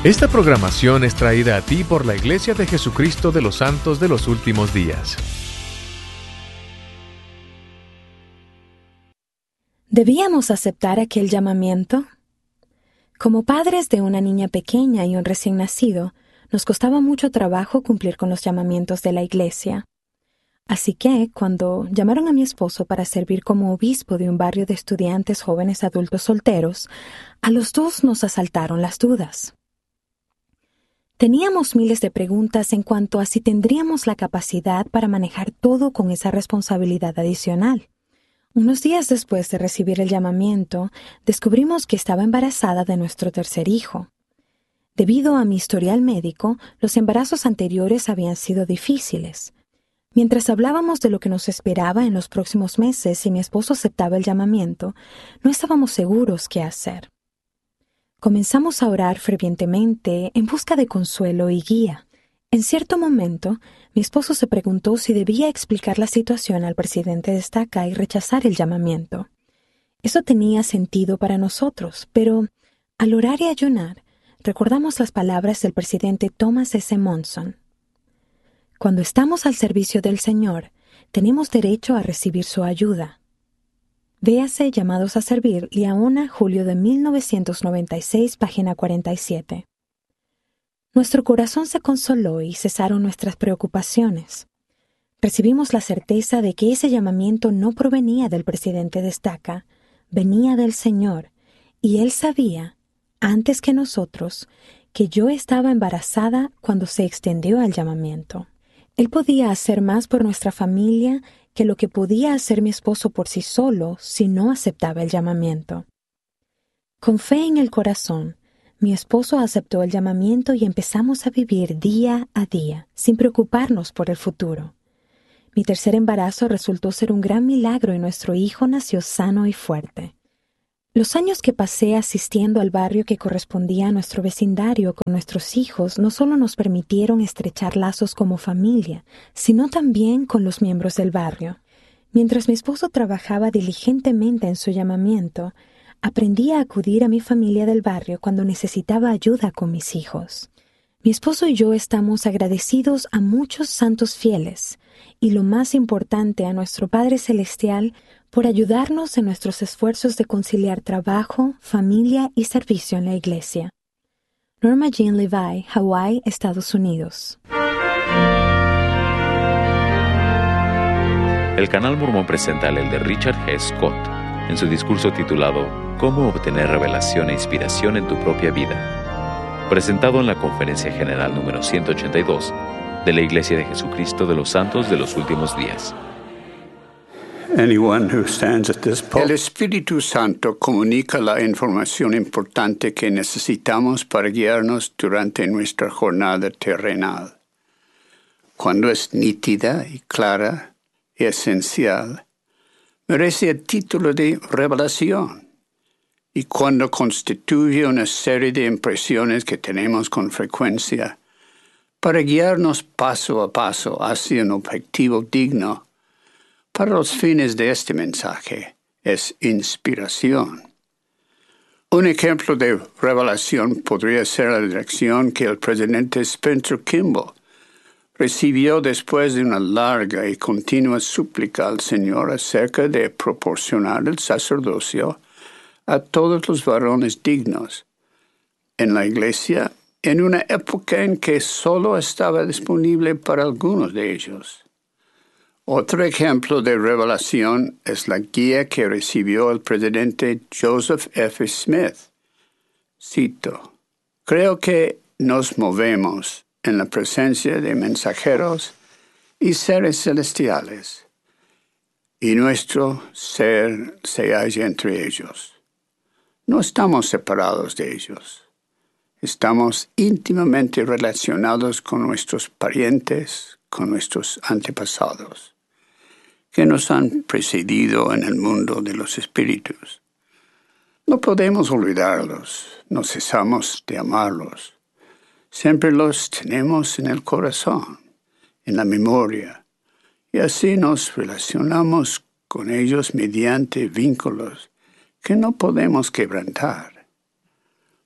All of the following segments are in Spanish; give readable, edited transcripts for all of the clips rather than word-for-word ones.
Esta programación es traída a ti por la Iglesia de Jesucristo de los Santos de los Últimos Días. ¿Debíamos aceptar aquel llamamiento? Como padres de una niña pequeña y un recién nacido, nos costaba mucho trabajo cumplir con los llamamientos de la Iglesia. Así que, cuando llamaron a mi esposo para servir como obispo de un barrio de estudiantes jóvenes adultos solteros, a los dos nos asaltaron las dudas. Teníamos miles de preguntas en cuanto a si tendríamos la capacidad para manejar todo con esa responsabilidad adicional. Unos días después de recibir el llamamiento, descubrimos que estaba embarazada de nuestro tercer hijo. Debido a mi historial médico, los embarazos anteriores habían sido difíciles. Mientras hablábamos de lo que nos esperaba en los próximos meses si mi esposo aceptaba el llamamiento, no estábamos seguros qué hacer. Comenzamos a orar fervientemente en busca de consuelo y guía. En cierto momento, mi esposo se preguntó si debía explicar la situación al presidente de Estaca y rechazar el llamamiento. Eso tenía sentido para nosotros, pero al orar y ayunar, recordamos las palabras del presidente Thomas S. Monson. Cuando estamos al servicio del Señor, tenemos derecho a recibir su ayuda. Véase Llamados a Servir, Liaona, julio de 1996, página 47. Nuestro corazón se consoló y cesaron nuestras preocupaciones. Recibimos la certeza de que ese llamamiento no provenía del presidente de Estaca, venía del Señor, y Él sabía, antes que nosotros, que yo estaba embarazada cuando se extendió el llamamiento. Él podía hacer más por nuestra familia que lo que podía hacer mi esposo por sí solo si no aceptaba el llamamiento. Con fe en el corazón, mi esposo aceptó el llamamiento y empezamos a vivir día a día, sin preocuparnos por el futuro. Mi tercer embarazo resultó ser un gran milagro y nuestro hijo nació sano y fuerte. Los años que pasé asistiendo al barrio que correspondía a nuestro vecindario con nuestros hijos no solo nos permitieron estrechar lazos como familia, sino también con los miembros del barrio. Mientras mi esposo trabajaba diligentemente en su llamamiento, aprendí a acudir a mi familia del barrio cuando necesitaba ayuda con mis hijos. Mi esposo y yo estamos agradecidos a muchos santos fieles y, lo más importante, a nuestro Padre Celestial por ayudarnos en nuestros esfuerzos de conciliar trabajo, familia y servicio en la Iglesia. Norma Jean Levi, Hawái, Estados Unidos. El canal Mormón presenta al elder Richard G. Scott en su discurso titulado «Cómo obtener revelación e inspiración en tu propia vida», presentado en la Conferencia General número 182 de la Iglesia de Jesucristo de los Santos de los Últimos Días. El Espíritu Santo comunica la información importante que necesitamos para guiarnos durante nuestra jornada terrenal. Cuando es nítida y clara y esencial, merece el título de revelación. Y cuando constituye una serie de impresiones que tenemos con frecuencia, para guiarnos paso a paso hacia un objetivo digno, para los fines de este mensaje, es inspiración. Un ejemplo de revelación podría ser la dirección que el presidente Spencer Kimball recibió después de una larga y continua súplica al Señor acerca de proporcionar el sacerdocio a todos los varones dignos en la Iglesia en una época en que solo estaba disponible para algunos de ellos. Otro ejemplo de revelación es la guía que recibió el presidente Joseph F. Smith. Cito: «Creo que nos movemos en la presencia de mensajeros y seres celestiales, y nuestro ser se halla entre ellos. No estamos separados de ellos. Estamos íntimamente relacionados con nuestros parientes, con nuestros antepasados, que nos han precedido en el mundo de los espíritus. No podemos olvidarlos, no cesamos de amarlos. Siempre los tenemos en el corazón, en la memoria, y así nos relacionamos con ellos mediante vínculos que no podemos quebrantar.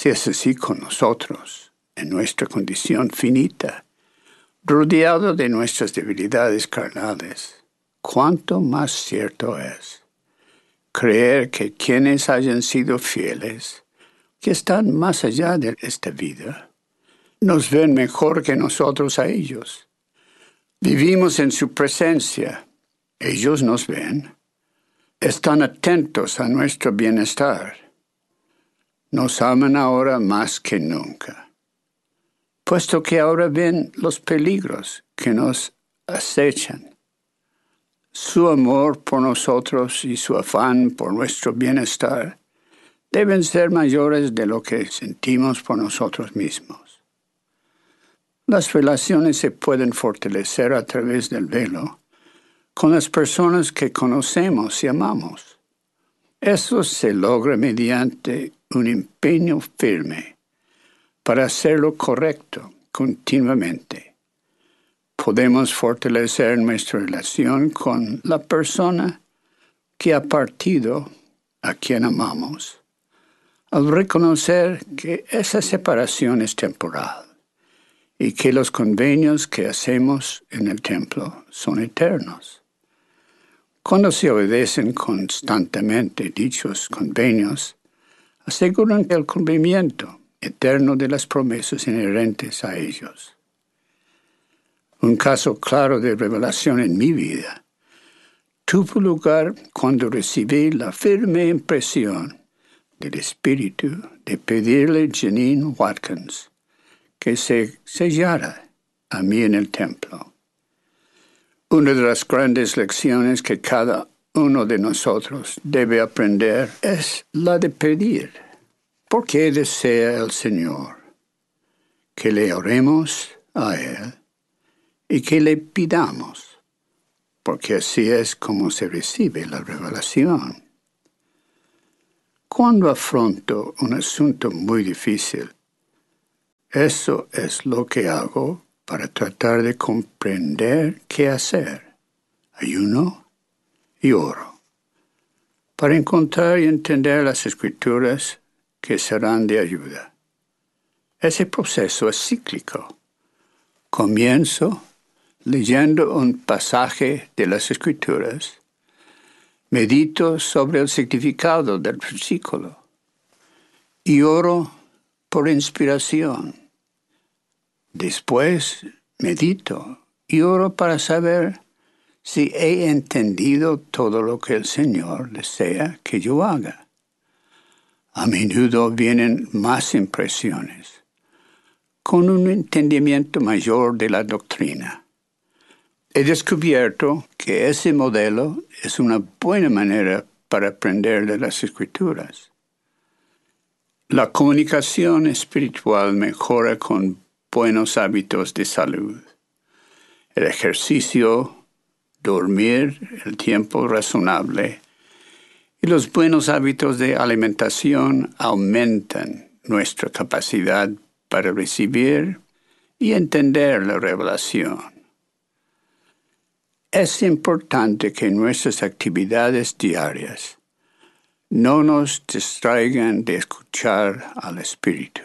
Si es así con nosotros, en nuestra condición finita, rodeado de nuestras debilidades carnales, cuánto más cierto es creer que quienes hayan sido fieles, que están más allá de esta vida, nos ven mejor que nosotros a ellos. Vivimos en su presencia. Ellos nos ven. Están atentos a nuestro bienestar. Nos aman ahora más que nunca, puesto que ahora ven los peligros que nos acechan. Su amor por nosotros y su afán por nuestro bienestar deben ser mayores de lo que sentimos por nosotros mismos. Las relaciones se pueden fortalecer a través del velo con las personas que conocemos y amamos. Eso se logra mediante un empeño firme para hacer lo correcto continuamente. Podemos fortalecer nuestra relación con la persona que ha partido a quien amamos, al reconocer que esa separación es temporal y que los convenios que hacemos en el templo son eternos. Cuando se obedecen constantemente dichos convenios, aseguran el cumplimiento eterno de las promesas inherentes a ellos. Un caso claro de revelación en mi vida tuvo lugar cuando recibí la firme impresión del Espíritu de pedirle a Janine Watkins que se sellara a mí en el templo. Una de las grandes lecciones que cada uno de nosotros debe aprender es la de pedir. ¿Por qué desea el Señor que le oremos a Él y que le pidamos? Porque así es como se recibe la revelación. Cuando afronto un asunto muy difícil, eso es lo que hago para tratar de comprender qué hacer. Ayuno y oro, para encontrar y entender las Escrituras que serán de ayuda. Ese proceso es cíclico. Comienzo leyendo un pasaje de las Escrituras, medito sobre el significado del versículo y oro por inspiración. Después medito y oro para saber si he entendido todo lo que el Señor desea que yo haga. A menudo vienen más impresiones, con un entendimiento mayor de la doctrina. He descubierto que ese modelo es una buena manera para aprender de las Escrituras. La comunicación espiritual mejora con buenos hábitos de salud. El ejercicio, dormir el tiempo razonable y los buenos hábitos de alimentación aumentan nuestra capacidad para recibir y entender la revelación. Es importante que nuestras actividades diarias no nos distraigan de escuchar al Espíritu.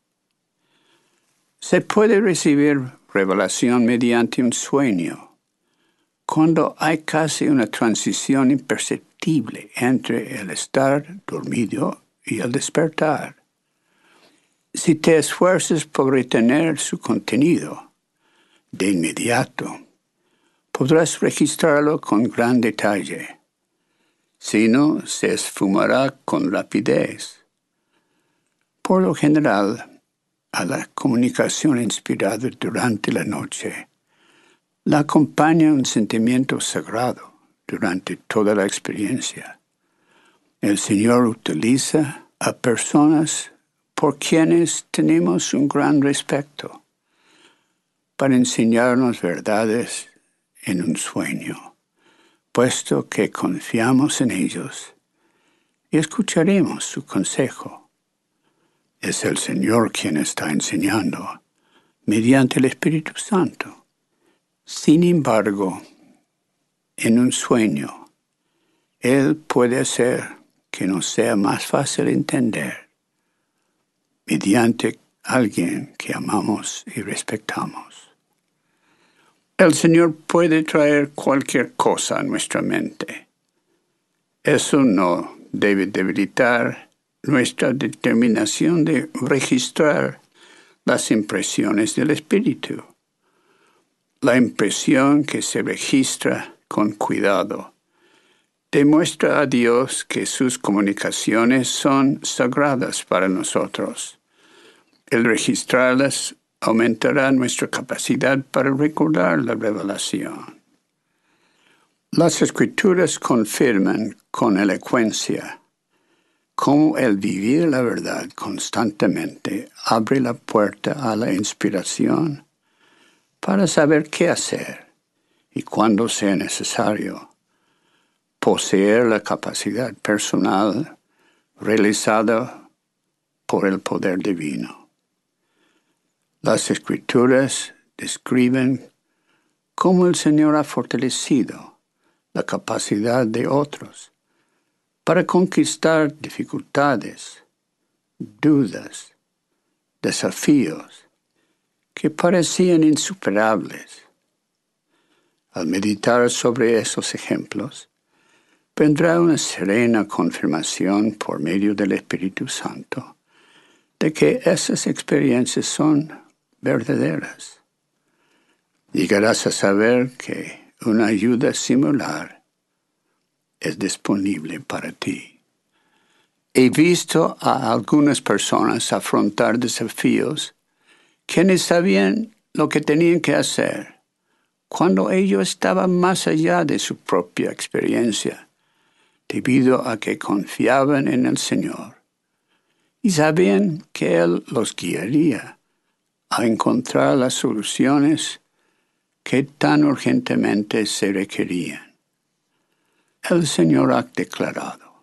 Se puede recibir revelación mediante un sueño, cuando hay casi una transición imperceptible entre el estar dormido y el despertar. Si te esfuerzas por retener su contenido, de inmediato podrás registrarlo con gran detalle. Si no, se esfumará con rapidez. Por lo general, a la comunicación inspirada durante la noche la acompaña un sentimiento sagrado durante toda la experiencia. El Señor utiliza a personas por quienes tenemos un gran respeto para enseñarnos verdades en un sueño, puesto que confiamos en ellos y escucharemos su consejo. Es el Señor quien está enseñando mediante el Espíritu Santo. Sin embargo, en un sueño, Él puede hacer que nos sea más fácil entender, mediante alguien que amamos y respetamos. El Señor puede traer cualquier cosa a nuestra mente. Eso no debe debilitar nuestra determinación de registrar las impresiones del Espíritu. La impresión que se registra con cuidado demuestra a Dios que sus comunicaciones son sagradas para nosotros. El registrarlas aumentará nuestra capacidad para recordar la revelación. Las Escrituras confirman con elocuencia cómo el vivir la verdad constantemente abre la puerta a la inspiración para saber qué hacer y cuando sea necesario poseer la capacidad personal realizada por el poder divino. Las Escrituras describen cómo el Señor ha fortalecido la capacidad de otros para conquistar dificultades, dudas, desafíos que parecían insuperables. Al meditar sobre esos ejemplos, vendrá una serena confirmación por medio del Espíritu Santo de que esas experiencias son verdaderas. Llegarás a saber que una ayuda similar es disponible para ti. He visto a algunas personas afrontar desafíos quienes sabían lo que tenían que hacer cuando ello estaba más allá de su propia experiencia, debido a que confiaban en el Señor y sabían que Él los guiaría a encontrar las soluciones que tan urgentemente se requerían. El Señor ha declarado: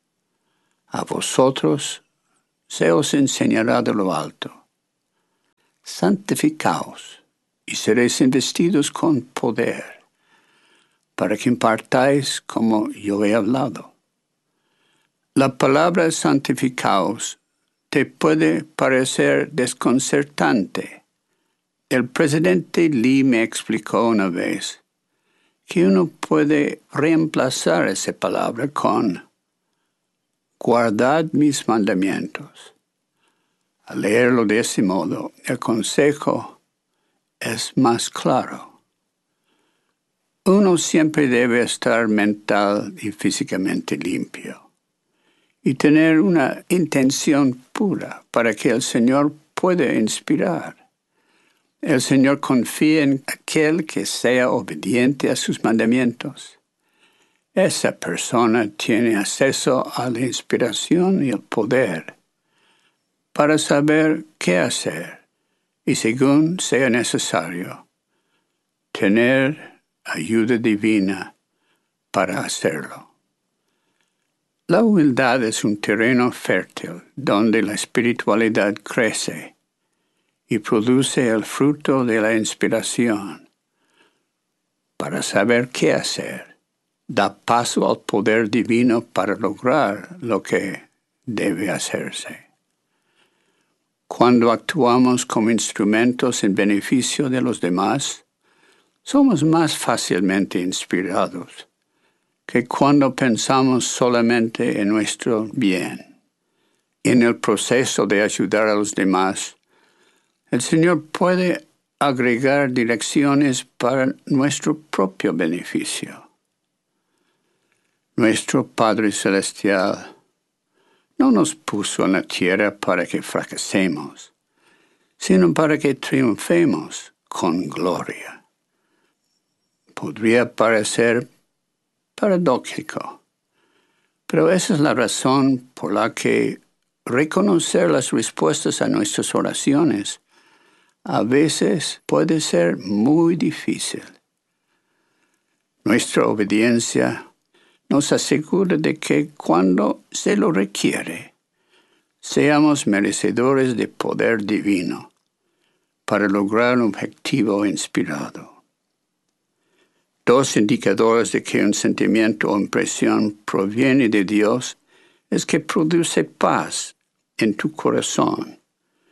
a vosotros se os enseñará de lo alto. Santificaos y seréis investidos con poder, para que impartáis como yo he hablado. La palabra santificaos te puede parecer desconcertante. El presidente Lee me explicó una vez que uno puede reemplazar esa palabra con guardad mis mandamientos. Al leerlo de ese modo, el consejo es más claro. Uno siempre debe estar mental y físicamente limpio y tener una intención pura para que el Señor pueda inspirar. El Señor confía en aquel que sea obediente a sus mandamientos. Esa persona tiene acceso a la inspiración y el poder para saber qué hacer y, según sea necesario, tener ayuda divina para hacerlo. La humildad es un terreno fértil donde la espiritualidad crece y produce el fruto de la inspiración. Para saber qué hacer, da paso al poder divino para lograr lo que debe hacerse. Cuando actuamos como instrumentos en beneficio de los demás, somos más fácilmente inspirados que cuando pensamos solamente en nuestro bien. En el proceso de ayudar a los demás, el Señor puede agregar direcciones para nuestro propio beneficio. Nuestro Padre Celestial no nos puso en la tierra para que fracasemos, sino para que triunfemos con gloria. Podría parecer paradójico, pero esa es la razón por la que reconocer las respuestas a nuestras oraciones a veces puede ser muy difícil. Nuestra obediencia nos asegura de que cuando se lo requiere, seamos merecedores de poder divino para lograr un objetivo inspirado. Dos indicadores de que un sentimiento o impresión proviene de Dios es que produce paz en tu corazón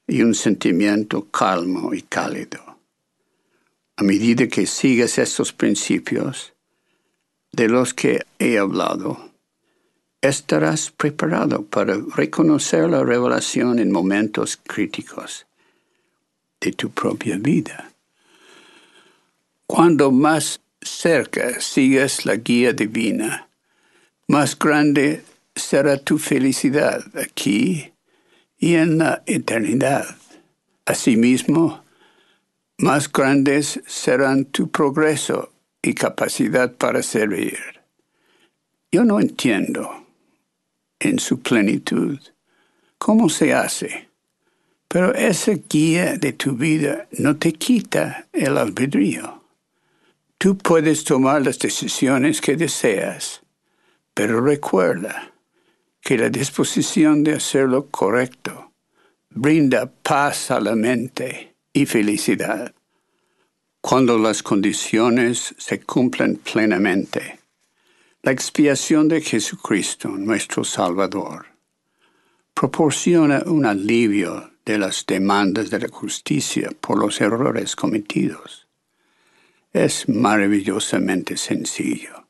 y un sentimiento calmo y cálido. A medida que sigues estos principios de los que he hablado, estarás preparado para reconocer la revelación en momentos críticos de tu propia vida. Cuando más cerca sigues la guía divina, más grande será tu felicidad aquí y en la eternidad. Asimismo, más grandes serán tu progreso y capacidad para servir. Yo no entiendo en su plenitud cómo se hace, pero esa guía de tu vida no te quita el albedrío. Tú puedes tomar las decisiones que deseas, pero recuerda que la disposición de hacer lo correcto brinda paz a la mente y felicidad. Cuando las condiciones se cumplen plenamente, la expiación de Jesucristo, nuestro Salvador, proporciona un alivio de las demandas de la justicia por los errores cometidos. Es maravillosamente sencillo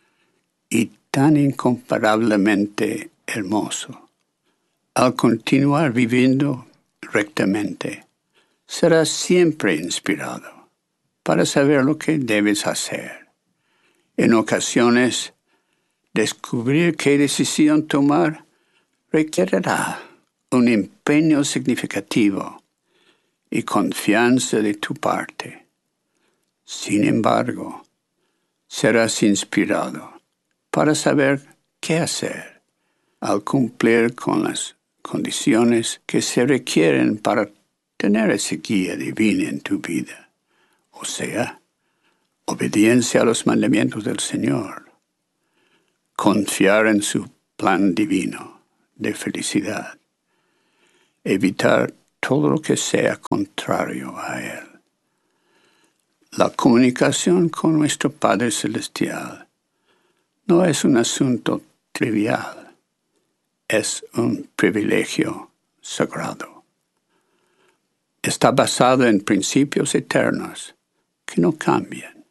y tan incomparablemente hermoso. Al continuar viviendo rectamente, serás siempre inspirado para saber lo que debes hacer. En ocasiones, descubrir qué decisión tomar requerirá un empeño significativo y confianza de tu parte. Sin embargo, serás inspirado para saber qué hacer al cumplir con las condiciones que se requieren para tener esa guía divina en tu vida, o sea, obediencia a los mandamientos del Señor, confiar en su plan divino de felicidad, evitar todo lo que sea contrario a Él. La comunicación con nuestro Padre Celestial no es un asunto trivial, es un privilegio sagrado. Está basado en principios eternos que no cambian.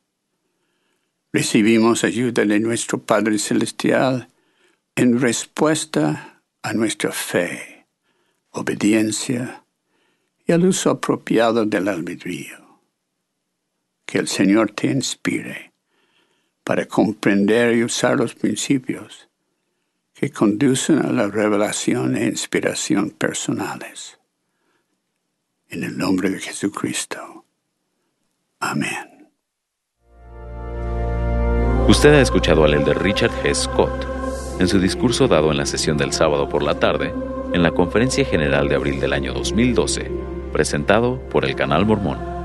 Recibimos ayuda de nuestro Padre Celestial en respuesta a nuestra fe, obediencia y al uso apropiado del albedrío. Que el Señor te inspire para comprender y usar los principios que conducen a la revelación e inspiración personales. En el nombre de Jesucristo. Amén. Usted ha escuchado al elder Richard G. Scott en su discurso dado en la sesión del sábado por la tarde en la Conferencia General de abril del año 2012, presentado por el Canal Mormón.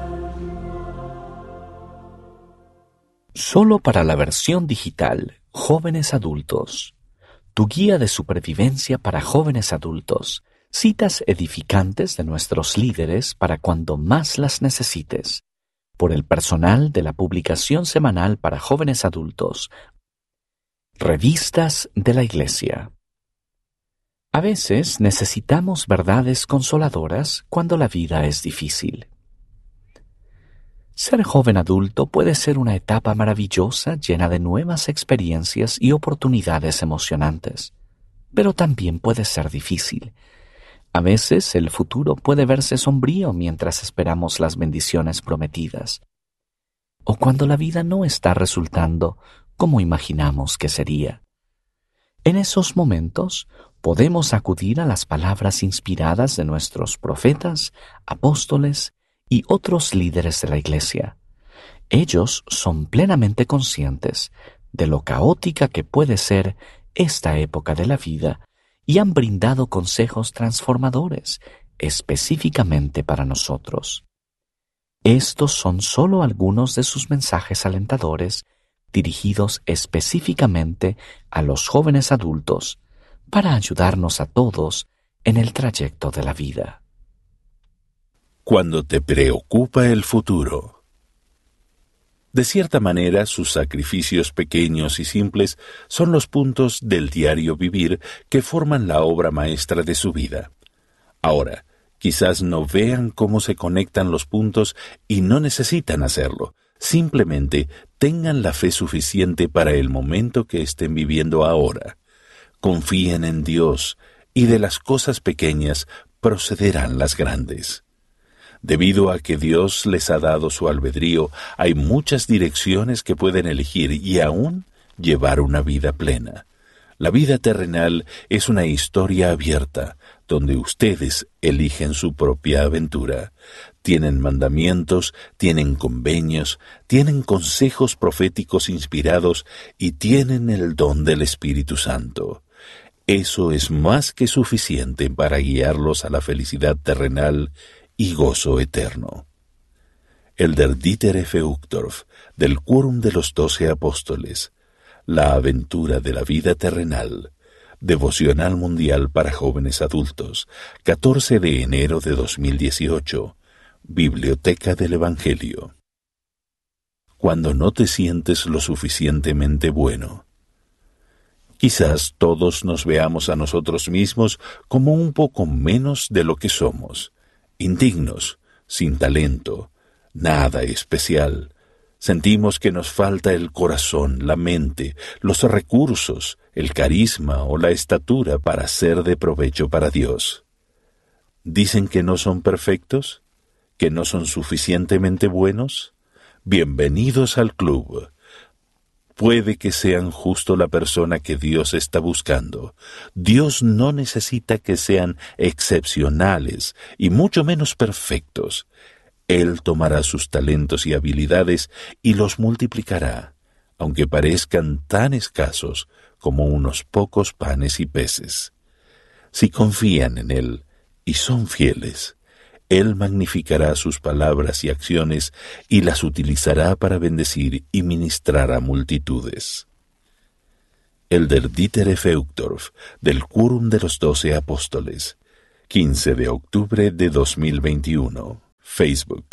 Solo para la versión digital, Jóvenes Adultos. Tu guía de supervivencia para jóvenes adultos. Citas edificantes de nuestros líderes para cuando más las necesites. Por el personal de la publicación semanal para jóvenes adultos. Revistas de la Iglesia. A veces necesitamos verdades consoladoras cuando la vida es difícil. Ser joven adulto puede ser una etapa maravillosa llena de nuevas experiencias y oportunidades emocionantes, pero también puede ser difícil. A veces el futuro puede verse sombrío mientras esperamos las bendiciones prometidas, o cuando la vida no está resultando como imaginamos que sería. En esos momentos podemos acudir a las palabras inspiradas de nuestros profetas, apóstoles y otros líderes de la Iglesia. Ellos son plenamente conscientes de lo caótica que puede ser esta época de la vida y han brindado consejos transformadores específicamente para nosotros. Estos son solo algunos de sus mensajes alentadores dirigidos específicamente a los jóvenes adultos para ayudarnos a todos en el trayecto de la vida. Cuando te preocupa el futuro. De cierta manera, sus sacrificios pequeños y simples son los puntos del diario vivir que forman la obra maestra de su vida. Ahora, Quizás no vean cómo se conectan los puntos y no necesitan hacerlo. Simplemente tengan la fe suficiente para el momento que estén viviendo ahora. Confíen en Dios y de las cosas pequeñas procederán las grandes. Debido a que Dios les ha dado su albedrío, hay muchas direcciones que pueden elegir y aún llevar una vida plena. La vida terrenal es una historia abierta, donde ustedes eligen su propia aventura. Tienen mandamientos, tienen convenios, tienen consejos proféticos inspirados y tienen el don del Espíritu Santo. Eso es más que suficiente para guiarlos a la felicidad terrenal y gozo eterno. Elder Dieter F. Uchtdorf, del Quórum de los 12 Apóstoles, La aventura de la vida terrenal, Devocional Mundial para Jóvenes Adultos, 14 de enero de 2018, Biblioteca del Evangelio. Cuando no te sientes lo suficientemente bueno. Quizás todos nos veamos a nosotros mismos como un poco menos de lo que somos, indignos, sin talento, nada especial. Sentimos que nos falta el corazón, la mente, los recursos, el carisma o la estatura para ser de provecho para Dios. ¿Dicen que no son perfectos? ¿Que no son suficientemente buenos? Bienvenidos al club. Puede que sean justo la persona que Dios está buscando. Dios no necesita que sean excepcionales y mucho menos perfectos. Él tomará sus talentos y habilidades y los multiplicará, aunque parezcan tan escasos como unos pocos panes y peces. Si confían en Él y son fieles, Él magnificará sus palabras y acciones y las utilizará para bendecir y ministrar a multitudes. Elder Dieter F. Uchtdorf, del Quórum de los 12 Apóstoles, 15 de octubre de 2021, Facebook.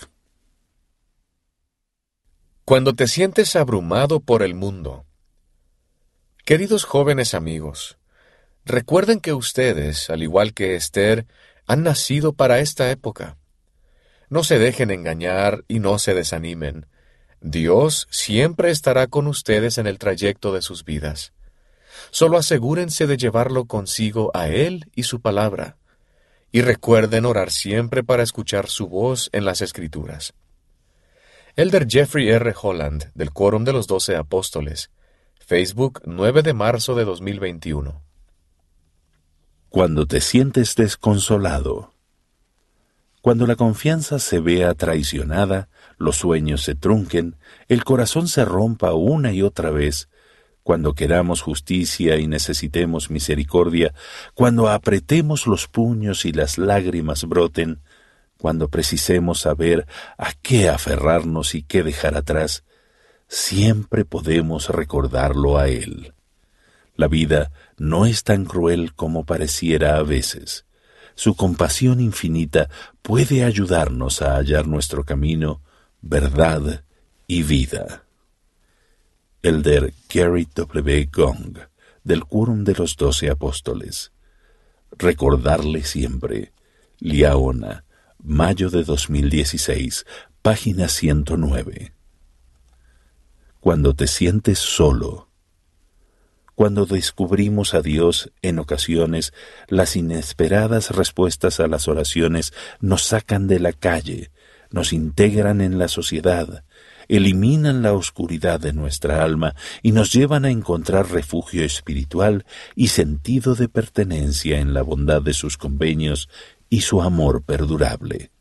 Cuando te sientes abrumado por el mundo. Queridos jóvenes amigos, recuerden que ustedes, al igual que Esther, han nacido para esta época. No se dejen engañar y no se desanimen. Dios siempre estará con ustedes en el trayecto de sus vidas. Solo asegúrense de llevarlo consigo a Él y su palabra. Y recuerden orar siempre para escuchar su voz en las Escrituras. Elder Jeffrey R. Holland, del Quórum de los 12 Apóstoles, Facebook, 9 de marzo de 2021. Cuando te sientes desconsolado. Cuando la confianza se vea traicionada, los sueños se trunquen, el corazón se rompa una y otra vez, cuando queramos justicia y necesitemos misericordia, cuando apretemos los puños y las lágrimas broten, cuando precisemos saber a qué aferrarnos y qué dejar atrás, siempre podemos recordarlo a Él. La vida no es tan cruel como pareciera a veces. Su compasión infinita puede ayudarnos a hallar nuestro camino, verdad y vida. Elder Gary W. Gong, del Quórum de los 12 Apóstoles. Recordarle siempre. Liaona, mayo de 2016, página 109. Cuando te sientes solo. Cuando descubrimos a Dios, en ocasiones, las inesperadas respuestas a las oraciones nos sacan de la calle, nos integran en la sociedad, eliminan la oscuridad de nuestra alma y nos llevan a encontrar refugio espiritual y sentido de pertenencia en la bondad de sus convenios y su amor perdurable.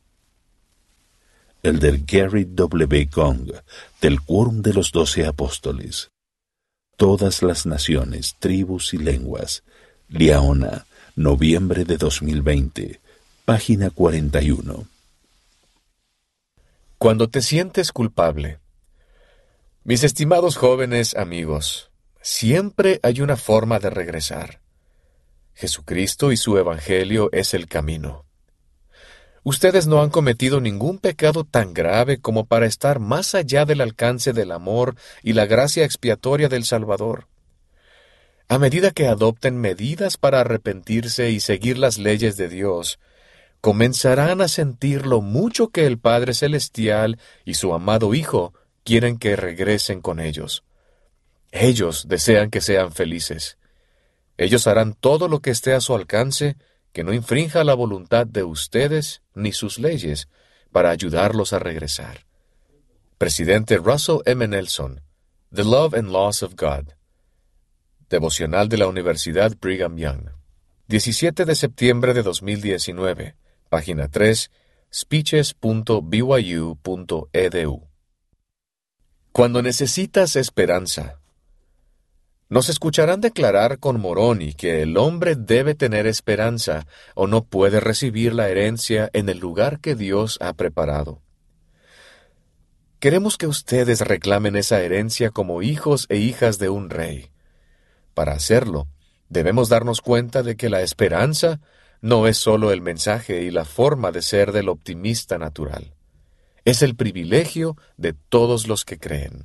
Elder Gary W. Gong, del Quórum de los 12 Apóstoles. Todas las naciones, tribus y lenguas. Liaona, noviembre de 2020, página 41. Cuando te sientes culpable. Mis estimados jóvenes amigos, siempre hay una forma de regresar. Jesucristo y su Evangelio es el camino. Ustedes no han cometido ningún pecado tan grave como para estar más allá del alcance del amor y la gracia expiatoria del Salvador. A medida que adopten medidas para arrepentirse y seguir las leyes de Dios, comenzarán a sentir lo mucho que el Padre Celestial y su amado Hijo quieren que regresen con ellos. Ellos desean que sean felices. Ellos harán todo lo que esté a su alcance, que no infrinja la voluntad de ustedes ni sus leyes, para ayudarlos a regresar. Presidente Russell M. Nelson, The Love and Laws of God. Devocional de la Universidad Brigham Young. 17 de septiembre de 2019. Página 3, speeches.byu.edu. Cuando necesitas esperanza. Nos escucharán declarar con Moroni que el hombre debe tener esperanza o no puede recibir la herencia en el lugar que Dios ha preparado. Queremos que ustedes reclamen esa herencia como hijos e hijas de un rey. Para hacerlo, debemos darnos cuenta de que la esperanza no es solo el mensaje y la forma de ser del optimista natural. Es el privilegio de todos los que creen.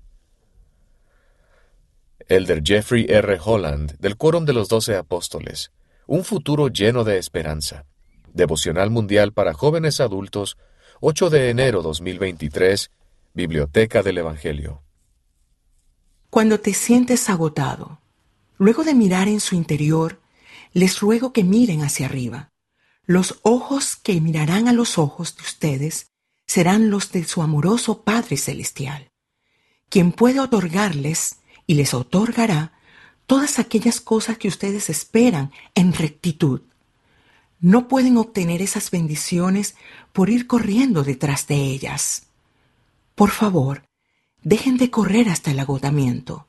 Elder Jeffrey R. Holland, del Quórum de los 12 Apóstoles. Un futuro lleno de esperanza. Devocional Mundial para Jóvenes Adultos, 8 de enero 2023, Biblioteca del Evangelio. Cuando te sientes agotado, luego de mirar en su interior, les ruego que miren hacia arriba. Los ojos que mirarán a los ojos de ustedes serán los de su amoroso Padre Celestial, quien puede otorgarles y les otorgará todas aquellas cosas que ustedes esperan en rectitud. No pueden obtener esas bendiciones por ir corriendo detrás de ellas. Por favor, dejen de correr hasta el agotamiento.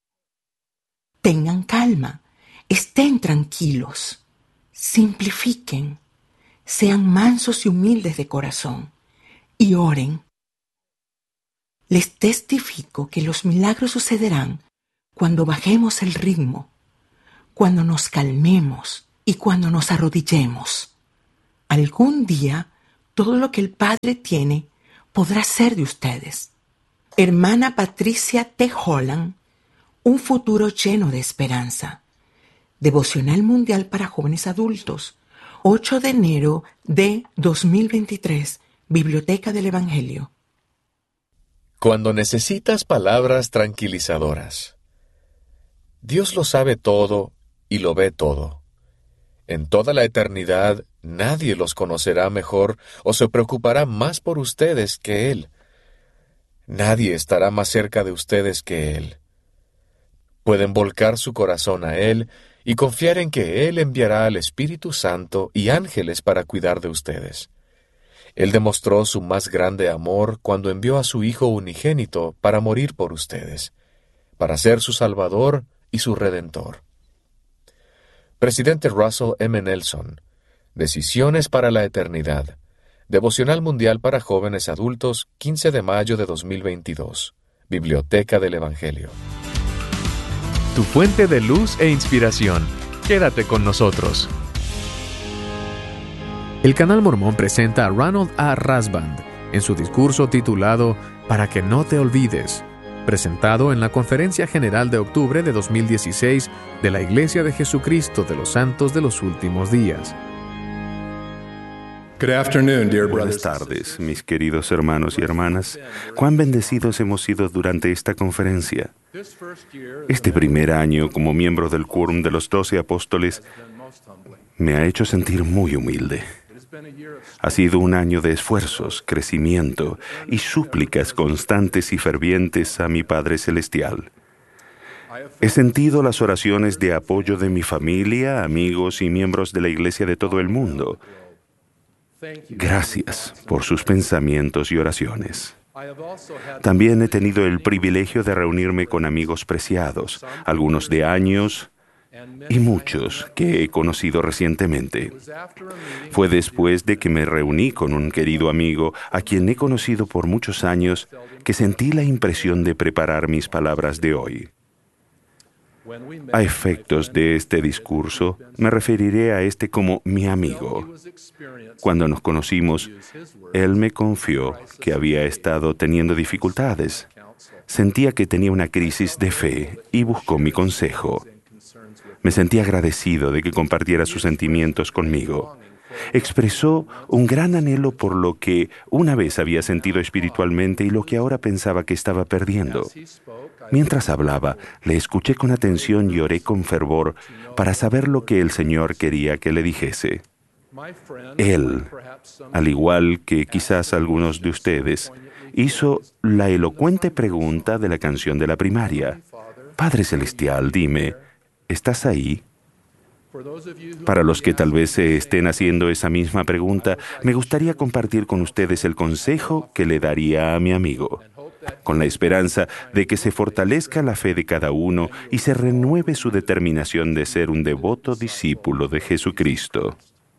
Tengan calma, estén tranquilos, simplifiquen, sean mansos y humildes de corazón y oren. Les testifico que los milagros sucederán cuando bajemos el ritmo, cuando nos calmemos y cuando nos arrodillemos. Algún día, todo lo que el Padre tiene podrá ser de ustedes. Hermana Patricia T. Holland, un futuro lleno de esperanza. Devocional Mundial para Jóvenes Adultos, 8 de enero de 2023, Biblioteca del Evangelio. Cuando necesitas palabras tranquilizadoras. Dios lo sabe todo y lo ve todo. En toda la eternidad, nadie los conocerá mejor o se preocupará más por ustedes que Él. Nadie estará más cerca de ustedes que Él. Pueden volcar su corazón a Él y confiar en que Él enviará al Espíritu Santo y ángeles para cuidar de ustedes. Él demostró su más grande amor cuando envió a su Hijo unigénito para morir por ustedes, para ser su Salvador y su Redentor. Presidente Russell M. Nelson, Decisiones para la Eternidad. Devocional Mundial para Jóvenes Adultos, 15 de mayo de 2022. Biblioteca del Evangelio. Tu fuente de luz e inspiración. Quédate con nosotros. El Canal Mormón presenta a Ronald A. Rasband en su discurso titulado Para que no te olvides, presentado en la Conferencia General de octubre de 2016 de la Iglesia de Jesucristo de los Santos de los Últimos Días. Buenas tardes, mis queridos hermanos y hermanas. Cuán bendecidos hemos sido durante esta conferencia. Este primer año como miembro del Quórum de los 12 Apóstoles me ha hecho sentir muy humilde. Ha sido un año de esfuerzos, crecimiento y súplicas constantes y fervientes a mi Padre Celestial. He sentido las oraciones de apoyo de mi familia, amigos y miembros de la Iglesia de todo el mundo. Gracias por sus pensamientos y oraciones. También he tenido el privilegio de reunirme con amigos preciados, algunos de años y muchos que he conocido recientemente. Fue después de que me reuní con un querido amigo a quien he conocido por muchos años que sentí la impresión de preparar mis palabras de hoy. A efectos de este discurso, me referiré a este como mi amigo. Cuando nos conocimos, él me confió que había estado teniendo dificultades. Sentía que tenía una crisis de fe y buscó mi consejo. Me sentí agradecido de que compartiera sus sentimientos conmigo. Expresó un gran anhelo por lo que una vez había sentido espiritualmente y lo que ahora pensaba que estaba perdiendo. Mientras hablaba, le escuché con atención y oré con fervor para saber lo que el Señor quería que le dijese. Él, al igual que quizás algunos de ustedes, hizo la elocuente pregunta de la canción de la primaria. Padre Celestial, dime, ¿estás ahí? Para los que tal vez se estén haciendo esa misma pregunta, me gustaría compartir con ustedes el consejo que le daría a mi amigo, con la esperanza de que se fortalezca la fe de cada uno y se renueve su determinación de ser un devoto discípulo de Jesucristo.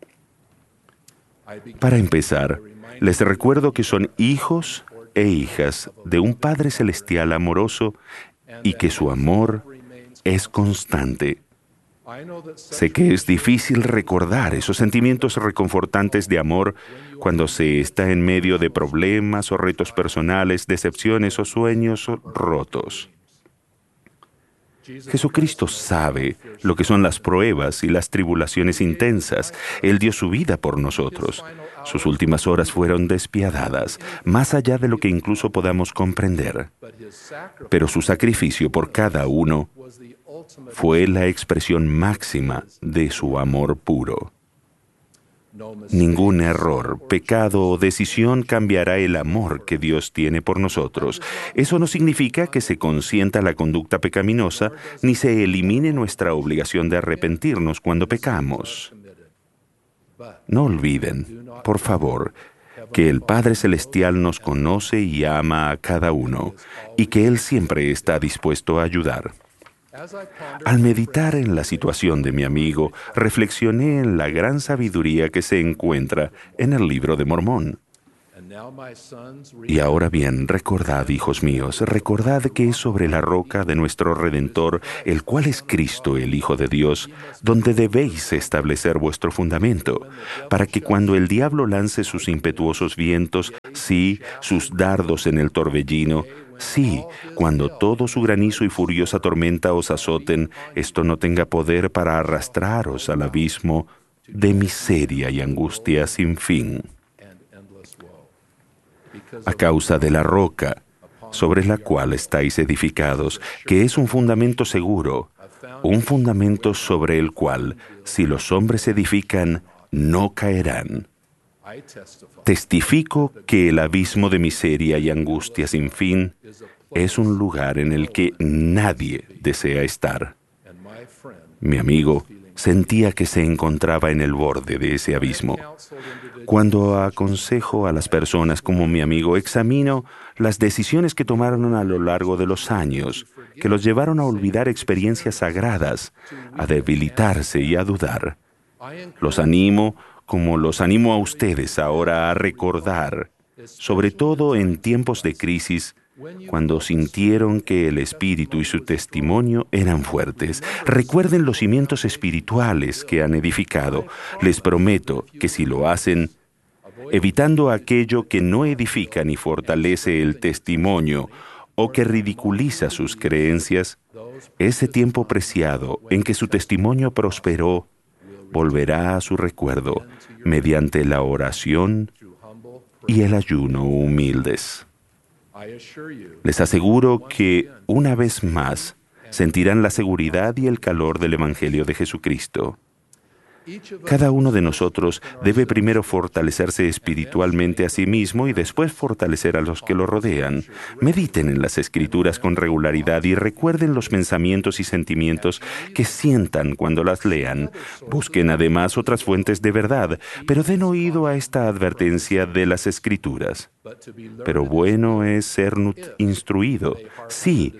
Para empezar, les recuerdo que son hijos e hijas de un Padre Celestial amoroso y que su amor es constante. Sé que es difícil recordar esos sentimientos reconfortantes de amor cuando se está en medio de problemas o retos personales, decepciones o sueños rotos. Jesucristo sabe lo que son las pruebas y las tribulaciones intensas. Él dio su vida por nosotros. Sus últimas horas fueron despiadadas, más allá de lo que incluso podamos comprender. Pero su sacrificio por cada uno fue la expresión máxima de su amor puro. Ningún error, pecado o decisión cambiará el amor que Dios tiene por nosotros. Eso no significa que se consienta la conducta pecaminosa ni se elimine nuestra obligación de arrepentirnos cuando pecamos. No olviden, por favor, que el Padre Celestial nos conoce y ama a cada uno, y que Él siempre está dispuesto a ayudar. Al meditar en la situación de mi amigo, reflexioné en la gran sabiduría que se encuentra en el Libro de Mormón. Y ahora bien, recordad, hijos míos, recordad que es sobre la roca de nuestro Redentor, el cual es Cristo, el Hijo de Dios, donde debéis establecer vuestro fundamento, para que cuando el diablo lance sus impetuosos vientos, sí, sus dardos en el torbellino, sí, cuando todo su granizo y furiosa tormenta os azoten, esto no tenga poder para arrastraros al abismo de miseria y angustia sin fin. A causa de la roca sobre la cual estáis edificados, que es un fundamento seguro, un fundamento sobre el cual, si los hombres edifican, no caerán. Testifico que el abismo de miseria y angustia sin fin es un lugar en el que nadie desea estar. Mi amigo sentía que se encontraba en el borde de ese abismo. Cuando aconsejo a las personas como mi amigo, examino las decisiones que tomaron a lo largo de los años, que los llevaron a olvidar experiencias sagradas, a debilitarse y a dudar. Los animo, como los animo a ustedes ahora, a recordar, sobre todo en tiempos de crisis, cuando sintieron que el Espíritu y su testimonio eran fuertes. Recuerden los cimientos espirituales que han edificado. Les prometo que si lo hacen, evitando aquello que no edifica ni fortalece el testimonio o que ridiculiza sus creencias, ese tiempo preciado en que su testimonio prosperó volverá a su recuerdo mediante la oración y el ayuno humildes. Les aseguro que, una vez más, sentirán la seguridad y el calor del Evangelio de Jesucristo. Cada uno de nosotros debe primero fortalecerse espiritualmente a sí mismo y después fortalecer a los que lo rodean. Mediten en las Escrituras con regularidad y recuerden los pensamientos y sentimientos que sientan cuando las lean. Busquen además otras fuentes de verdad, pero den oído a esta advertencia de las Escrituras. Pero bueno es ser instruido, sí,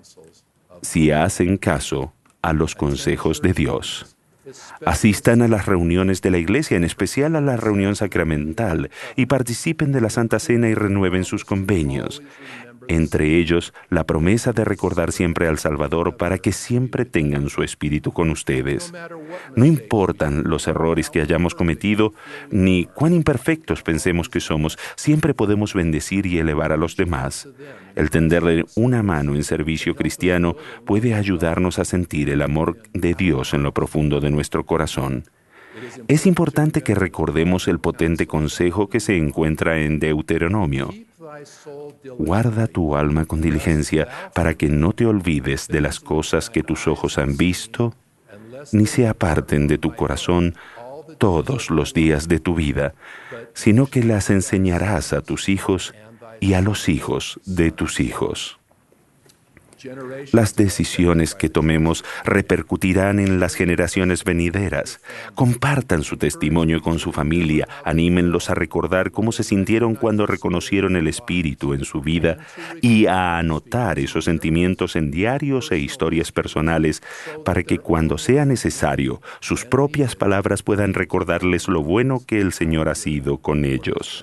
si hacen caso a los consejos de Dios. Asistan a las reuniones de la Iglesia, en especial a la reunión sacramental, y participen de la Santa Cena y renueven sus convenios. Entre ellos, la promesa de recordar siempre al Salvador para que siempre tengan su espíritu con ustedes. No importan los errores que hayamos cometido, ni cuán imperfectos pensemos que somos, siempre podemos bendecir y elevar a los demás. El tenderle una mano en servicio cristiano puede ayudarnos a sentir el amor de Dios en lo profundo de nuestro corazón. Es importante que recordemos el potente consejo que se encuentra en Deuteronomio. Guarda tu alma con diligencia para que no te olvides de las cosas que tus ojos han visto, ni se aparten de tu corazón todos los días de tu vida, sino que las enseñarás a tus hijos y a los hijos de tus hijos. Las decisiones que tomemos repercutirán en las generaciones venideras. Compartan su testimonio con su familia, anímenlos a recordar cómo se sintieron cuando reconocieron el Espíritu en su vida y a anotar esos sentimientos en diarios e historias personales para que cuando sea necesario, sus propias palabras puedan recordarles lo bueno que el Señor ha sido con ellos.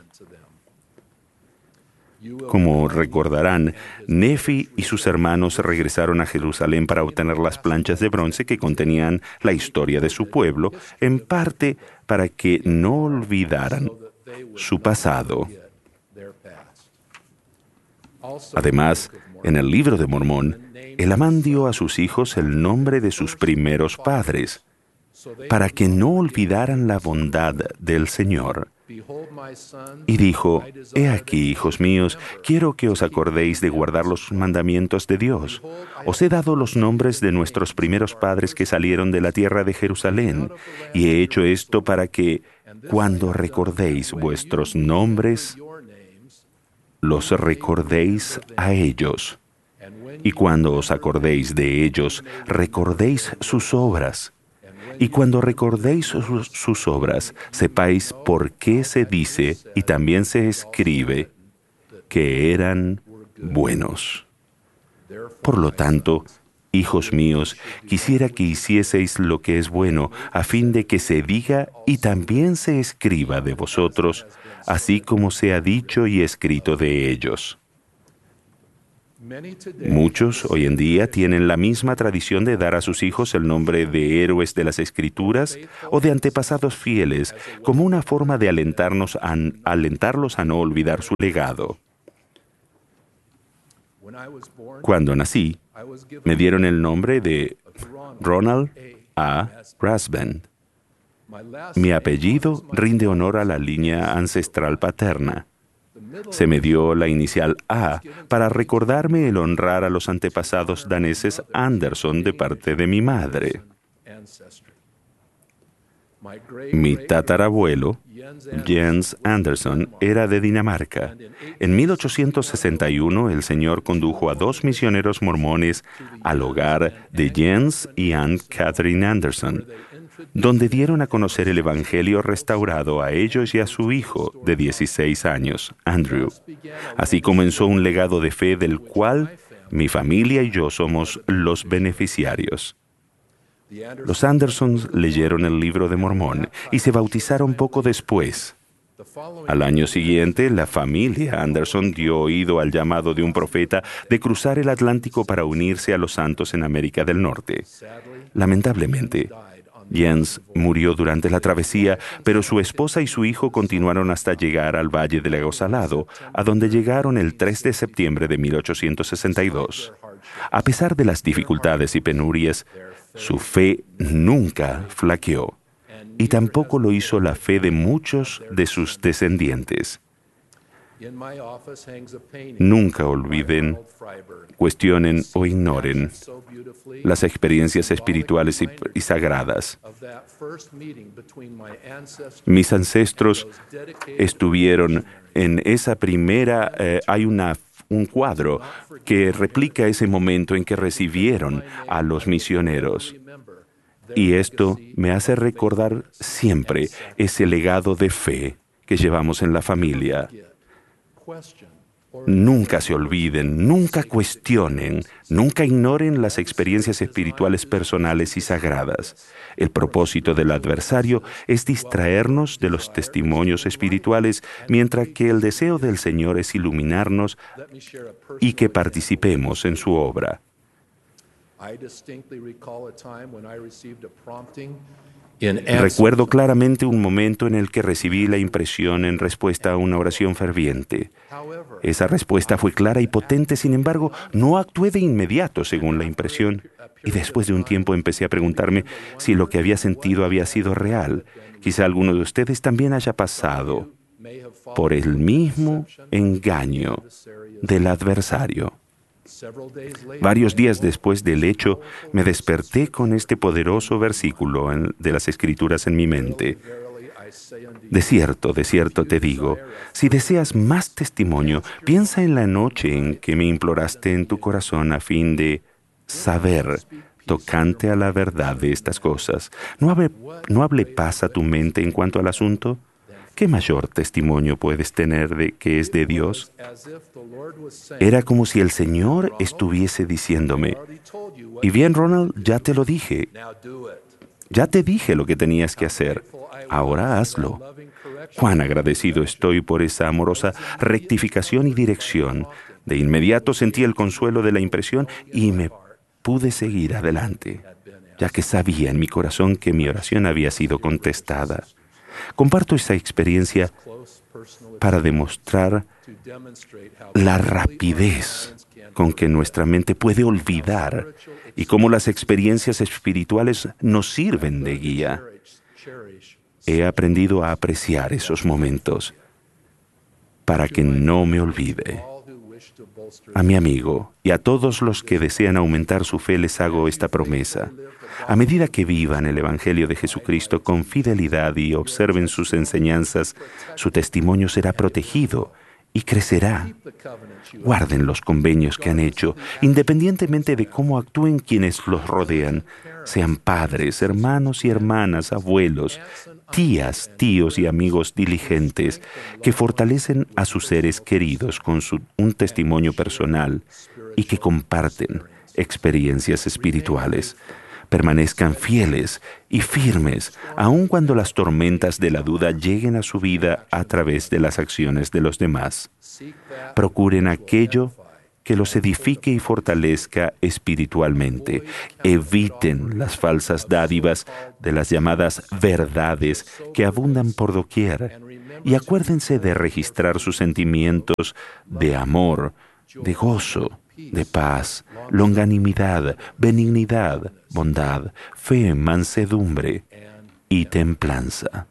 Como recordarán, Nefi y sus hermanos regresaron a Jerusalén para obtener las planchas de bronce que contenían la historia de su pueblo, en parte para que no olvidaran su pasado. Además, en el Libro de Mormón, Elamán dio a sus hijos el nombre de sus primeros padres, para que no olvidaran la bondad del Señor. Y dijo: He aquí, hijos míos, quiero que os acordéis de guardar los mandamientos de Dios. Os he dado los nombres de nuestros primeros padres que salieron de la tierra de Jerusalén, y he hecho esto para que, cuando recordéis vuestros nombres, los recordéis a ellos. Y cuando os acordéis de ellos, recordéis sus obras. Y cuando recordéis sus obras, sepáis por qué se dice y también se escribe que eran buenos. Por lo tanto, hijos míos, quisiera que hicieseis lo que es bueno, a fin de que se diga y también se escriba de vosotros, así como se ha dicho y escrito de ellos. Muchos hoy en día tienen la misma tradición de dar a sus hijos el nombre de héroes de las Escrituras o de antepasados fieles como una forma de alentarlos a no olvidar su legado. Cuando nací, me dieron el nombre de Ronald A. Rasband. Mi apellido rinde honor a la línea ancestral paterna. Se me dio la inicial A para recordarme el honrar a los antepasados daneses Anderson de parte de mi madre. Mi tatarabuelo, Jens Anderson, era de Dinamarca. En 1861, el Señor condujo a 2 misioneros mormones al hogar de Jens y Ann Catherine Anderson, donde dieron a conocer el Evangelio restaurado a ellos y a su hijo de 16 años, Andrew. Así comenzó un legado de fe del cual mi familia y yo somos los beneficiarios. Los Andersons leyeron el Libro de Mormón y se bautizaron poco después. Al año siguiente, la familia Anderson dio oído al llamado de un profeta de cruzar el Atlántico para unirse a los santos en América del Norte. Lamentablemente, Jens murió durante la travesía, pero su esposa y su hijo continuaron hasta llegar al Valle del Lago Salado, a donde llegaron el 3 de septiembre de 1862. A pesar de las dificultades y penurias, su fe nunca flaqueó, y tampoco lo hizo la fe de muchos de sus descendientes. Nunca olviden, cuestionen o ignoren las experiencias espirituales y sagradas. Mis ancestros estuvieron en esa primera, hay un cuadro que replica ese momento en que recibieron a los misioneros. Y esto me hace recordar siempre ese legado de fe que llevamos en la familia. Nunca se olviden, nunca cuestionen, nunca ignoren las experiencias espirituales personales y sagradas. El propósito del adversario es distraernos de los testimonios espirituales, mientras que el deseo del Señor es iluminarnos y que participemos en su obra. Recuerdo claramente un momento en el que recibí la impresión en respuesta a una oración ferviente. Esa respuesta fue clara y potente, sin embargo, no actué de inmediato según la impresión, y después de un tiempo empecé a preguntarme si lo que había sentido había sido real, Quizá alguno de ustedes también haya pasado por el mismo engaño del adversario. Varios días después del hecho, me desperté con este poderoso versículo de las Escrituras en mi mente. De cierto te digo, si deseas más testimonio, piensa en la noche en que me imploraste en tu corazón a fin de saber tocante a la verdad de estas cosas. ¿No hable paz a tu mente en cuanto al asunto? ¿Qué mayor testimonio puedes tener de que es de Dios? Era como si el Señor estuviese diciéndome, y bien, Ronald, ya te lo dije. Ya te dije lo que tenías que hacer. Ahora hazlo. Cuán agradecido estoy por esa amorosa rectificación y dirección. De inmediato sentí el consuelo de la impresión y me pude seguir adelante, ya que sabía en mi corazón que mi oración había sido contestada. Comparto esa experiencia para demostrar la rapidez con que nuestra mente puede olvidar y cómo las experiencias espirituales nos sirven de guía. He aprendido a apreciar esos momentos para que no me olvide. A mi amigo y a todos los que desean aumentar su fe les hago esta promesa. A medida que vivan el Evangelio de Jesucristo con fidelidad y observen sus enseñanzas, su testimonio será protegido y crecerá. Guarden los convenios que han hecho, independientemente de cómo actúen quienes los rodean, sean padres, hermanos y hermanas, abuelos, tías, tíos y amigos diligentes que fortalecen a sus seres queridos con un testimonio personal y que comparten experiencias espirituales. Permanezcan fieles y firmes, aun cuando las tormentas de la duda lleguen a su vida a través de las acciones de los demás. Procuren aquello que los edifique y fortalezca espiritualmente. Eviten las falsas dádivas de las llamadas verdades que abundan por doquier. Y acuérdense de registrar sus sentimientos de amor, de gozo, de paz, longanimidad, benignidad, bondad, fe, mansedumbre y templanza.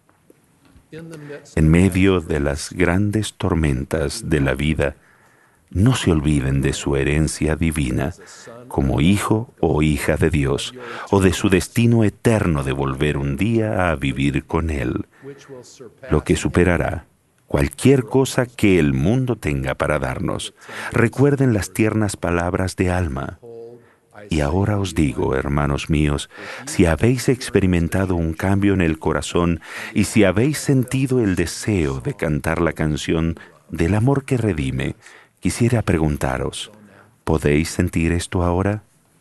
En medio de las grandes tormentas de la vida, no se olviden de su herencia divina como hijo o hija de Dios, o de su destino eterno de volver un día a vivir con Él, lo que superará cualquier cosa que el mundo tenga para darnos. Recuerden las tiernas palabras de Alma. Y ahora os digo, hermanos míos, si habéis experimentado un cambio en el corazón y si habéis sentido el deseo de cantar la canción del amor que redime, quisiera preguntaros, ¿podéis sentir esto ahora?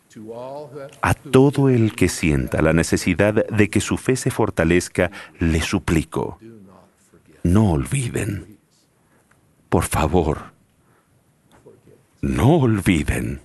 A todo el que sienta la necesidad de que su fe se fortalezca, le suplico, no olviden. Por favor, no olviden.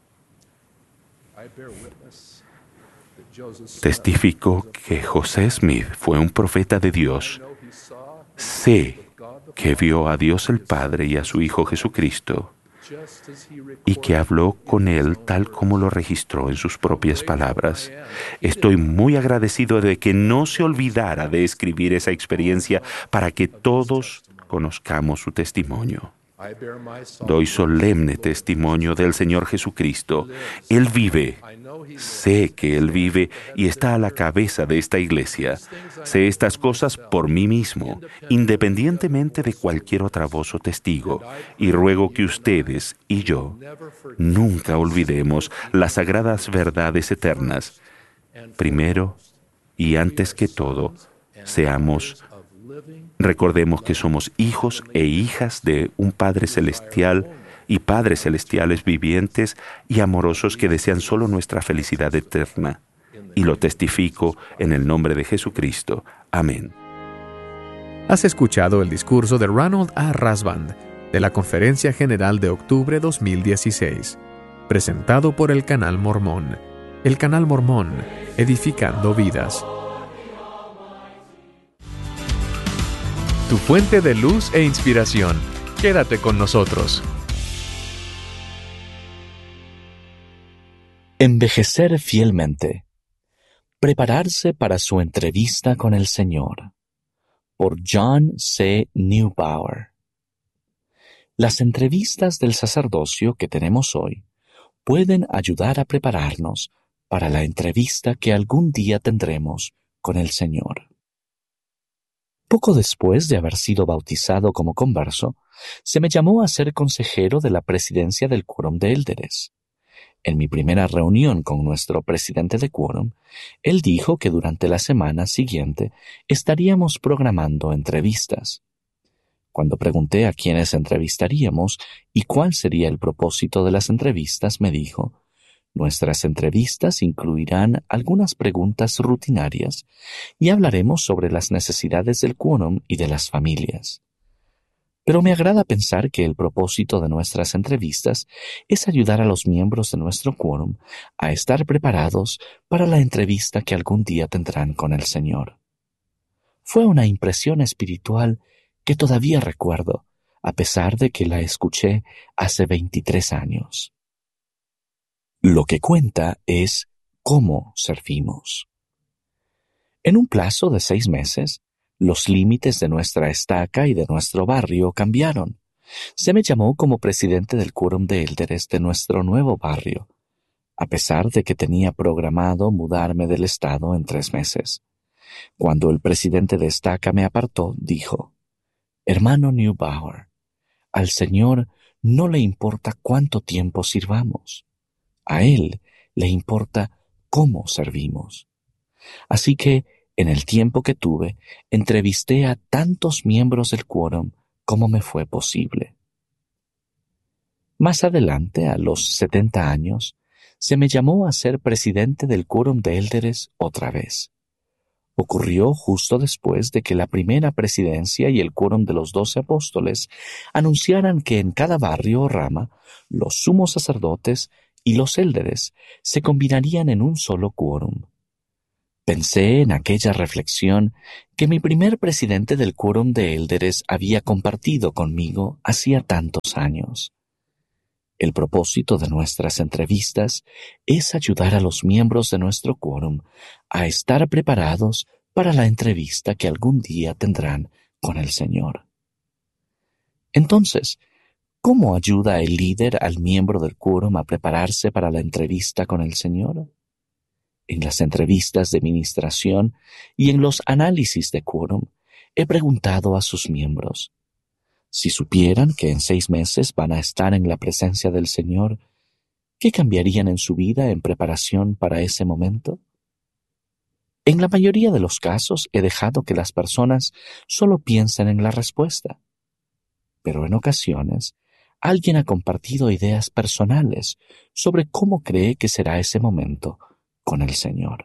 Testifico que José Smith fue un profeta de Dios. Sé que vio a Dios el Padre y a su Hijo Jesucristo, y que habló con Él tal como lo registró en sus propias palabras. Estoy muy agradecido de que no se olvidara de escribir esa experiencia para que todos conozcamos su testimonio. Doy solemne testimonio del Señor Jesucristo. Él vive. Sé que Él vive y está a la cabeza de esta iglesia. Sé estas cosas por mí mismo, independientemente de cualquier otra voz o testigo, y ruego que ustedes y yo nunca olvidemos las sagradas verdades eternas. Primero y antes que todo, recordemos que somos hijos e hijas de un Padre Celestial y Padres Celestiales vivientes y amorosos que desean solo nuestra felicidad eterna. Y lo testifico en el nombre de Jesucristo. Amén. Has escuchado el discurso de Ranald A. Rasband de la Conferencia General de Octubre 2016, presentado por el Canal Mormón. El Canal Mormón, edificando vidas. Tu fuente de luz e inspiración. Quédate con nosotros. Envejecer fielmente. Prepararse para su entrevista con el Señor, por John C. Neubauer. Las entrevistas del sacerdocio que tenemos hoy pueden ayudar a prepararnos para la entrevista que algún día tendremos con el Señor. Poco después de haber sido bautizado como converso, se me llamó a ser consejero de la presidencia del Quórum de Élderes. En mi primera reunión con nuestro presidente de Quórum, él dijo que durante la semana siguiente estaríamos programando entrevistas. Cuando pregunté a quiénes entrevistaríamos y cuál sería el propósito de las entrevistas, me dijo: nuestras entrevistas incluirán algunas preguntas rutinarias y hablaremos sobre las necesidades del quórum y de las familias. Pero me agrada pensar que el propósito de nuestras entrevistas es ayudar a los miembros de nuestro quórum a estar preparados para la entrevista que algún día tendrán con el Señor. Fue una impresión espiritual que todavía recuerdo, a pesar de que la escuché hace 23 años. Lo que cuenta es cómo servimos. En un plazo de 6 meses, los límites de nuestra estaca y de nuestro barrio cambiaron. Se me llamó como presidente del Quórum de Élderes de nuestro nuevo barrio, a pesar de que tenía programado mudarme del estado en 3 meses. Cuando el presidente de estaca me apartó, dijo: «Hermano Neubauer, al Señor no le importa cuánto tiempo sirvamos. A Él le importa cómo servimos. Así que, en el tiempo que tuve, entrevisté a tantos miembros del quórum como me fue posible». Más adelante, a los 70 años, se me llamó a ser presidente del Quórum de Élderes otra vez. Ocurrió justo después de que la primera presidencia y el quórum de los 12 apóstoles anunciaran que en cada barrio o rama los sumos sacerdotes y los élderes se combinarían en un solo quórum. Pensé en aquella reflexión que mi primer presidente del Quórum de Élderes había compartido conmigo hacía tantos años. El propósito de nuestras entrevistas es ayudar a los miembros de nuestro quórum a estar preparados para la entrevista que algún día tendrán con el Señor. Entonces, ¿cómo ayuda el líder al miembro del quórum a prepararse para la entrevista con el Señor? En las entrevistas de ministración y en los análisis de quórum, he preguntado a sus miembros: si supieran que en 6 meses van a estar en la presencia del Señor, ¿qué cambiarían en su vida en preparación para ese momento? En la mayoría de los casos he dejado que las personas solo piensen en la respuesta. Pero en ocasiones, alguien ha compartido ideas personales sobre cómo cree que será ese momento con el Señor.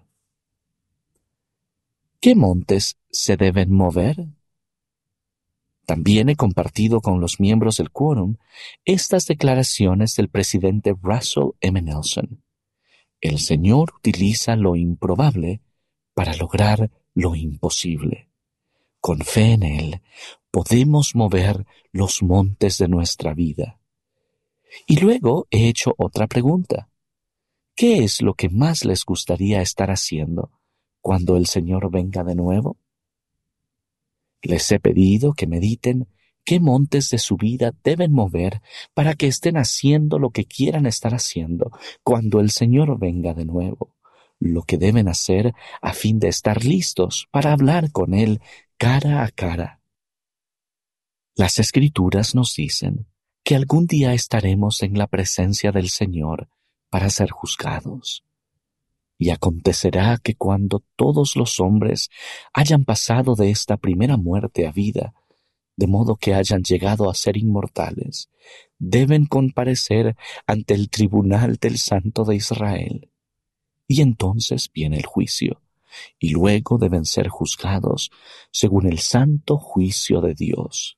¿Qué montes se deben mover? También he compartido con los miembros del quórum estas declaraciones del presidente Russell M. Nelson. El Señor utiliza lo improbable para lograr lo imposible. Con fe en Él, podemos mover los montes de nuestra vida. Y luego he hecho otra pregunta. ¿Qué es lo que más les gustaría estar haciendo cuando el Señor venga de nuevo? Les he pedido que mediten qué montes de su vida deben mover para que estén haciendo lo que quieran estar haciendo cuando el Señor venga de nuevo, lo que deben hacer a fin de estar listos para hablar con Él cara a cara. Las Escrituras nos dicen que algún día estaremos en la presencia del Señor para ser juzgados. Y acontecerá que cuando todos los hombres hayan pasado de esta primera muerte a vida, de modo que hayan llegado a ser inmortales, deben comparecer ante el tribunal del Santo de Israel. Y entonces viene el juicio, y luego deben ser juzgados según el santo juicio de Dios.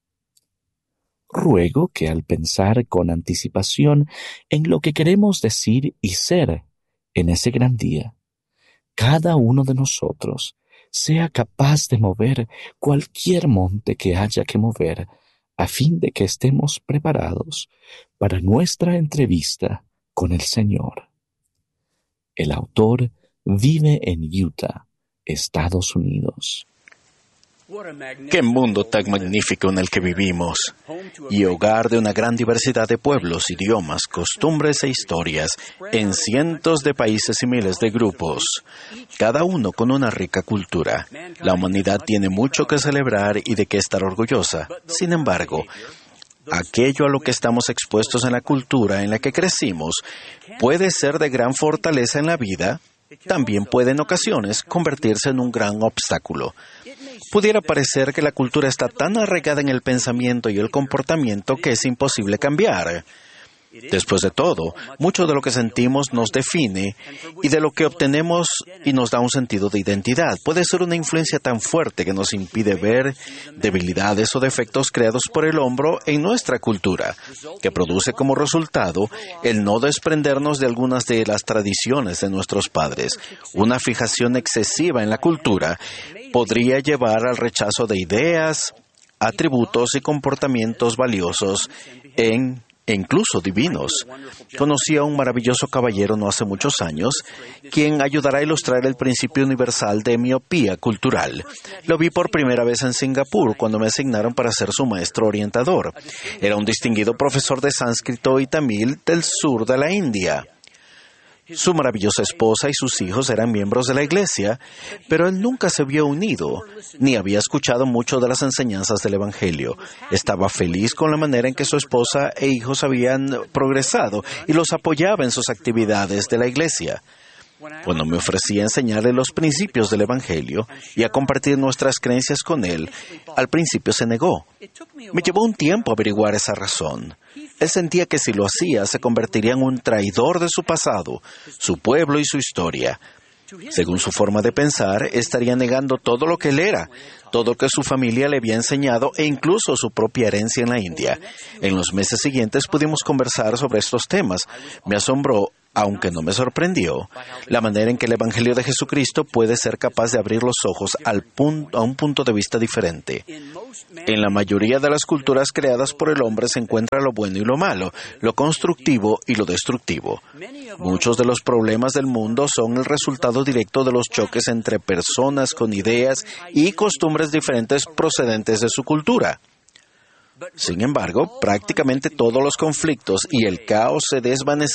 Ruego que al pensar con anticipación en lo que queremos decir y ser en ese gran día, cada uno de nosotros sea capaz de mover cualquier monte que haya que mover a fin de que estemos preparados para nuestra entrevista con el Señor. El autor Vive en Utah, Estados Unidos. ¡Qué mundo tan magnífico en el que vivimos! Y hogar de una gran diversidad de pueblos, idiomas, costumbres e historias, en cientos de países y miles de grupos, cada uno con una rica cultura. La humanidad tiene mucho que celebrar y de qué estar orgullosa. Sin embargo, aquello a lo que estamos expuestos en la cultura en la que crecimos puede ser de gran fortaleza en la vida, también puede en ocasiones convertirse en un gran obstáculo. Pudiera parecer que la cultura está tan arraigada en el pensamiento y el comportamiento que es imposible cambiar. Después de todo, mucho de lo que sentimos nos define y de lo que obtenemos y nos da un sentido de identidad. Puede ser una influencia tan fuerte que nos impide ver debilidades o defectos creados por el hombre en nuestra cultura, que produce como resultado el no desprendernos de algunas de las tradiciones de nuestros padres. Una fijación excesiva en la cultura podría llevar al rechazo de ideas, atributos y comportamientos valiosos e incluso divinos. Conocí a un maravilloso caballero no hace muchos años, quien ayudará a ilustrar el principio universal de miopía cultural. Lo vi por primera vez en Singapur, cuando me asignaron para ser su maestro orientador. Era un distinguido profesor de sánscrito y tamil del sur de la India. Su maravillosa esposa y sus hijos eran miembros de la iglesia, pero él nunca se vio unido, ni había escuchado mucho de las enseñanzas del Evangelio. Estaba feliz con la manera en que su esposa e hijos habían progresado y los apoyaba en sus actividades de la iglesia. Cuando me ofrecí a enseñarle los principios del Evangelio y a compartir nuestras creencias con él, al principio se negó. Me llevó un tiempo averiguar esa razón. Él sentía que si lo hacía, se convertiría en un traidor de su pasado, su pueblo y su historia. Según su forma de pensar, estaría negando todo lo que él era, todo lo que su familia le había enseñado e incluso su propia herencia en la India. En los meses siguientes pudimos conversar sobre estos temas. Me asombró, aunque no me sorprendió, la manera en que el Evangelio de Jesucristo puede ser capaz de abrir los ojos a un punto de vista diferente. En la mayoría de las culturas creadas por el hombre se encuentra lo bueno y lo malo, lo constructivo y lo destructivo. Muchos de los problemas del mundo son el resultado directo de los choques entre personas con ideas y costumbres diferentes procedentes de su cultura. Sin embargo, prácticamente todos los conflictos y el caos se desvanecen